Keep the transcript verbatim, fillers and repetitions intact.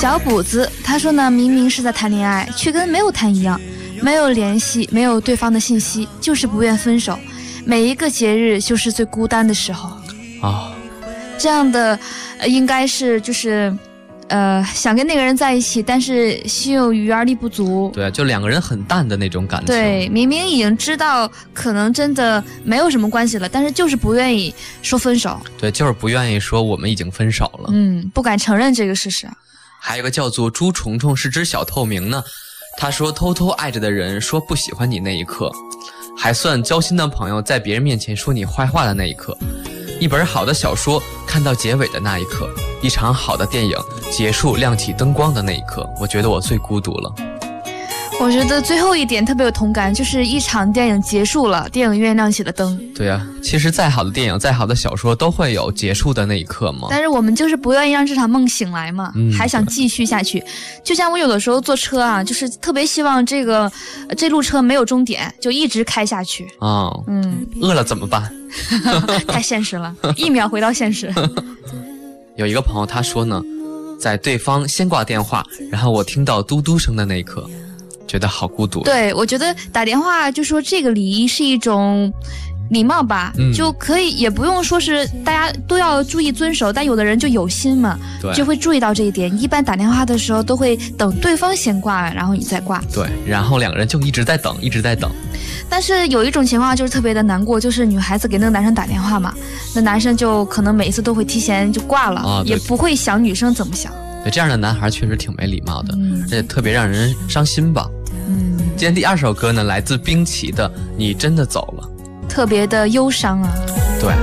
小补子他说呢，明明是在谈恋爱，却跟没有谈一样，没有联系，没有对方的信息，就是不愿分手。每一个节日就是最孤单的时候啊、 哦， 这样的、呃、应该是就是呃想跟那个人在一起，但是心有余而力不足。 对，就两个人很淡的那种感情。 对，明明已经知道可能真的没有什么关系了，但是就是不愿意说分手。 对，就是不愿意说我们已经分手了。 嗯，不敢承认这个事实。 还有一个叫做朱虫虫是只小透明呢，他说偷偷爱着的人说不喜欢你那一刻，还算交心的朋友在别人面前说你坏话的那一刻，一本好的小说看到结尾的那一刻，一场好的电影结束亮起灯光的那一刻，我觉得我最孤独了。 我觉得最后一点特别有同感，就是一场电影结束了，电影院亮起了灯。 对啊，其实再好的电影再好的小说都会有结束的那一刻嘛， 但是我们就是不愿意让这场梦醒来嘛、嗯、还想继续下去。就像我有的时候坐车啊，就是特别希望这个这路车没有终点，就一直开下去。 哦，嗯，饿了怎么办？ 太现实了，一秒回到现实。 有一个朋友他说呢，在对方先挂电话，然后我听到嘟嘟声的那一刻，觉得好孤独。 对，我觉得打电话就说这个礼仪是一种礼貌吧、嗯、就可以也不用说是大家都要注意遵守，但有的人就有心嘛，就会注意到这一点。一般打电话的时候都会等对方先挂，然后你再挂。 对，然后两个人就一直在等一直在等。 但是有一种情况就是特别的难过，就是女孩子给那个男生打电话嘛，那男生就可能每一次都会提前就挂了、啊、也不会想女生怎么想。 对，这样的男孩确实挺没礼貌的，嗯，而且特别让人伤心吧。嗯，今天第二首歌呢，来自冰淇的《你真的走了》， 特别的忧伤啊。